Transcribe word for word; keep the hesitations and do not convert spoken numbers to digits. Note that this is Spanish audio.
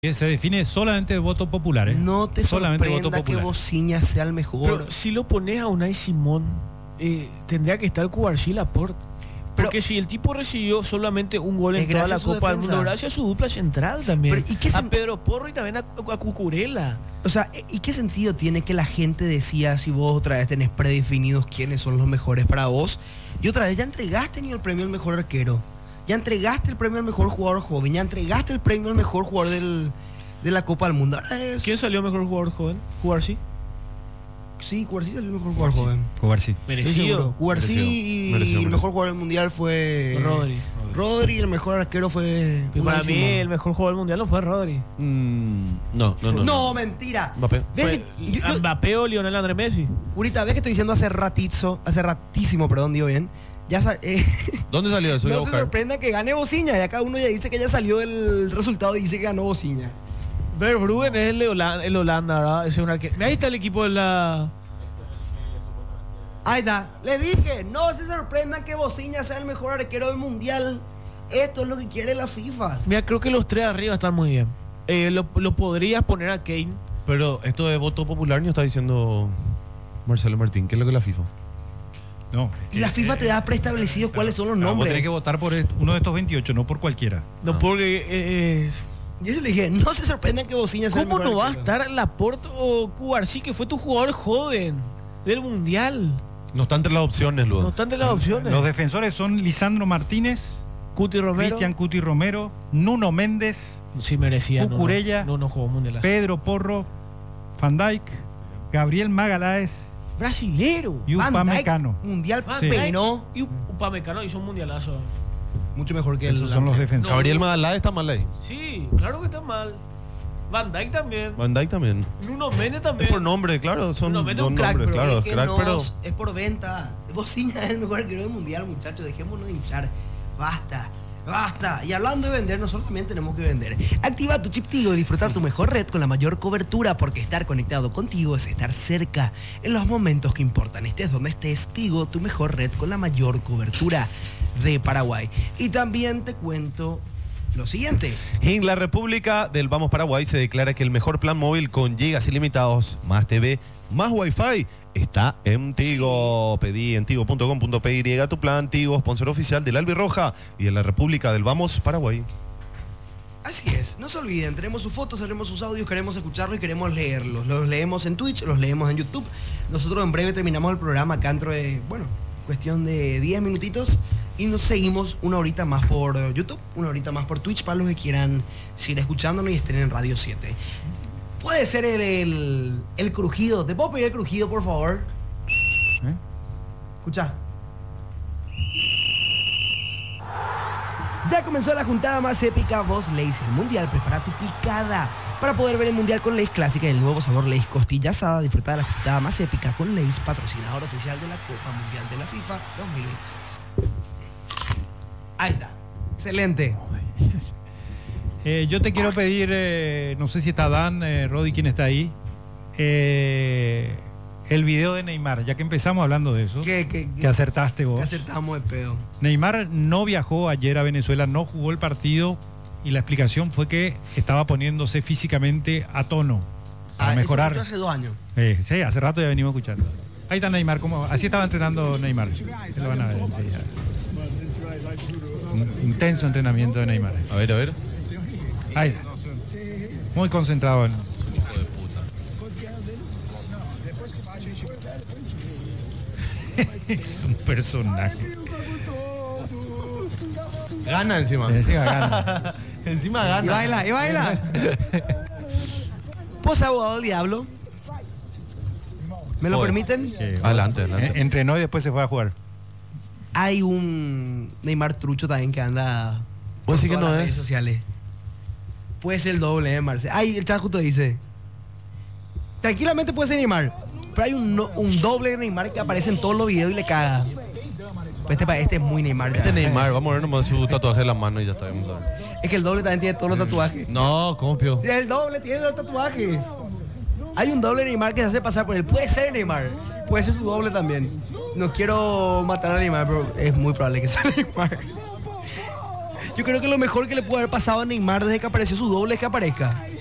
Que se define solamente de voto popular, ¿eh? No te solamente sorprenda voto que popular. Bociña sea el mejor. Pero si lo pones a Unai Simón, eh, tendría que estar Cubarsí Laporte. Porque Pero- si el tipo recibió solamente un gol Es en toda la gracias a su Copa del defensa. Mundo, gracias a su dupla central también. Pero, ¿y qué a sen- Pedro Porro y también a, a Cucurella. O sea, ¿y qué sentido tiene que la gente decía si vos otra vez tenés predefinidos quiénes son los mejores para vos? Y otra vez ya entregaste ni el premio al mejor arquero. Ya entregaste el premio al mejor jugador joven. Ya entregaste el premio al mejor jugador del, de la Copa del Mundo. Ahora es... ¿Quién salió mejor jugador joven? ¿Cubarsí? Sí, Cubarsí salió el mejor jugador joven. Cubarsí. Merecido. Cubarsí Merecido. y Merecido, el merecido. mejor jugador del mundial fue... Rodri. Rodri y el mejor arquero fue... Y para Unai mí Simón. el mejor jugador del mundial no fue Rodri. Mm, no, no, no. No, mentira. Mbappé. ¿Ves Fue que- yo- yo- Mbappé o Lionel Andrés Messi. Purita, ¿ves que estoy diciendo hace ratizo, hace ratísimo, perdón, digo bien? Ya sa- eh, ¿Dónde salió eso? Voy a no se buscar. sorprenda que gane Bociña. Ya cada uno ya dice que ya salió el resultado y dice que ganó Bociña. Verbruggen es el de Holanda, el Holanda, ¿verdad? Ese es un arquero. Ahí está el equipo de la... Ahí está. Le dije, no se sorprendan que Bociña sea el mejor arquero del mundial. Esto es lo que quiere la FIFA. Mira, creo que los tres arriba están muy bien. Eh, lo, lo podrías poner a Kane. Pero esto de voto popular, ¿no está diciendo Marcelo Martín? ¿Qué es lo que es la FIFA? No. Y la FIFA te da preestablecidos cuáles son los No, vos nombres. tenés que votar por est- uno de estos veintiocho, no por cualquiera. No, Ah. porque... eh, eh, Yo se le dije, no se sorprendan que Bociña sea el ¿Cómo mejor no va a arquero. estar Laporte o Cubarsí, que fue tu jugador joven del Mundial? No está entre las opciones, No luego. están de las opciones. Los defensores son Lisandro Martínez, Cuti Romero. Cristian Cuti Romero, Nuno Méndez, Sí merecía. Cucurella. No, no, no jugó Mundial. Pedro Porro, Van Dijk, Gabriel Magaláes Brasilero. y Van Dijk, Upamecano. Mundial Van Sí. Dijk peinó. Y Upamecano hizo un mundialazo. Mucho mejor que el... Esos son los defensores. Gabriel Magaláes está mal ahí. Sí, claro que está mal. Van Dijk también. Van Dijk también. Nuno Méndez Es también. por nombre, claro. Son No, mete dos un crack, nombres, pero claro. Es que Crack, no, pero. es por venta. Bociña es el mejor arquero del mundial, muchachos. Dejémonos de hinchar. Basta. Basta. Y hablando de vender, nosotros también tenemos que vender. Activa tu chip Tigo y disfrutar tu mejor red con la mayor cobertura, porque estar conectado contigo es estar cerca en los momentos que importan. Estés donde estés, Tigo, tu mejor red con la mayor cobertura de Paraguay. Y también te cuento lo siguiente. En la República del Vamos Paraguay se declara que el mejor plan móvil con gigas ilimitados, más T V, más Wi-Fi está en Tigo. Pedí en tigo punto com punto p y tu plan Tigo, sponsor oficial del Albirroja y de la República del Vamos Paraguay. Así es, no se olviden, tenemos sus fotos, tenemos sus audios, queremos escucharlos y queremos leerlos. Los leemos en Twitch, los leemos en YouTube. Nosotros en breve terminamos el programa acá dentro de, bueno, cuestión de diez minutitos y nos seguimos una horita más por eh, YouTube, una horita más por Twitch para los que quieran seguir escuchándonos y estén en Radio siete. Puede ser el, el, el crujido, ¿te puedo pedir el crujido, por favor? ¿Eh? Escucha. Ya comenzó la juntada más épica Vos Lay's el Mundial. Prepara tu picada para poder ver el Mundial con Lay's Clásica y el nuevo sabor Lay's Costilla Asada. Disfruta de la juntada más épica con Lay's, patrocinador oficial de la Copa Mundial de la FIFA dos mil veintiséis. Ahí está. Excelente. Eh, yo te quiero pedir, eh, no sé si está Dan, eh, Rodi, ¿quién está ahí? Eh, el video de Neymar, ya que empezamos hablando de eso. Que, que, Que acertaste que vos. acertamos de pedo. Neymar no viajó ayer a Venezuela, no jugó el partido y la explicación fue que estaba poniéndose físicamente a tono para Ah, eso mejorar. fue hace dos años. Eh, sí, hace rato ya venimos escuchando. Ahí está Neymar, como así estaba entrenando Neymar. Se lo van a ver enseguida. Un intenso entrenamiento de Neymar. A ver, a ver. Ahí está. Muy concentrado en... Es un personaje. Gana encima. Le decía, gana. Encima Y gana. baila, y baila. ¿Vos abogado del diablo? ¿Me lo Pues, permiten? Sí, Adelante, adelante. en- Entrenó y después se fue a jugar. Hay un Neymar trucho también que anda por Pues sí que todas no las es. redes sociales. Puede ser el doble, ¿eh, Marce? Ay, el chat justo dice. Tranquilamente puede ser Neymar. Pero hay un, no- un doble de Neymar que aparece en todos los videos y le caga. Pero este, pa- este es muy Neymar. Este ya. Neymar, vamos a ver nomás su tatuaje en la mano y ya está. Vamos a ver. Es que el doble también tiene todos los tatuajes. No, ¿cómo pio? Sí, el doble tiene los tatuajes. Hay un doble Neymar que se hace pasar por él. Puede ser Neymar. Puede ser su doble también. No quiero matar a Neymar, pero es muy probable que sea Neymar. Yo Yo creo que lo mejor que le puede haber pasado a Neymar desde que apareció su doble es que aparezca.